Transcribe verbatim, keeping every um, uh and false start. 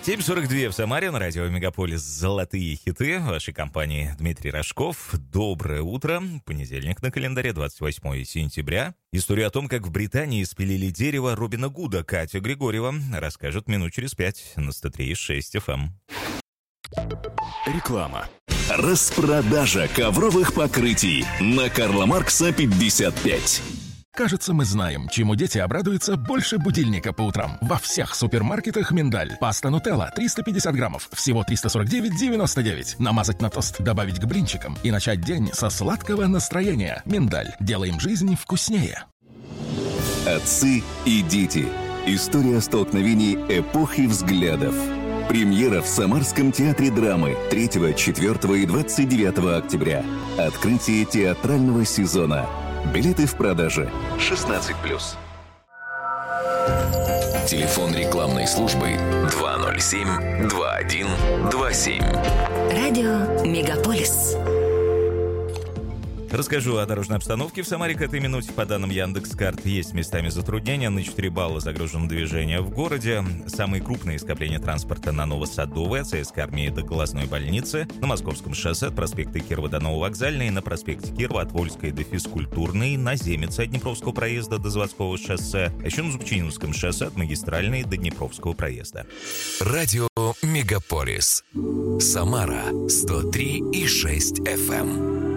семь сорок два в Самаре, на радио Мегаполис «Золотые хиты». В вашей компании Дмитрий Рожков. Доброе утро. Понедельник на календаре, двадцать восьмое сентября. Историю о том, как в Британии спилили дерево Робина Гуда, Катя Григорьева расскажет минут через пять на сто три и шесть эф эм. Реклама. Распродажа ковровых покрытий на Карла Маркса пятьдесят пять. Кажется, мы знаем, чему дети обрадуются больше будильника по утрам. Во всех супермаркетах миндаль. Паста нутелла триста пятьдесят граммов, всего триста сорок девять девяносто девять. Намазать на тост, добавить к блинчикам и начать день со сладкого настроения. Миндаль. Делаем жизнь вкуснее. Отцы и дети. История столкновений эпохи взглядов. Премьера в Самарском театре драмы третьего, четвёртого и двадцать девятого октября. Открытие театрального сезона. Билеты в продаже. шестнадцать плюс. Телефон рекламной службы два ноль семь два один два семь. Радио Мегаполис. Расскажу о дорожной обстановке в Самаре к этой минуте. По данным Яндекс.Карт, есть местами затруднения. На четыре балла загружено движение в городе. Самые крупные скопления транспорта на Новосадовой, от ЦСК Армии до Глазной больницы, на Московском шоссе от проспекта Кирова до Нововокзальной, на проспекте Кирова от Вольской до Физкультурной, на Земице от Днепровского проезда до Заводского шоссе, а еще на Зубчининском шоссе от Магистральной до Днепровского проезда. Радио Мегаполис. Самара сто три и шесть эф эм.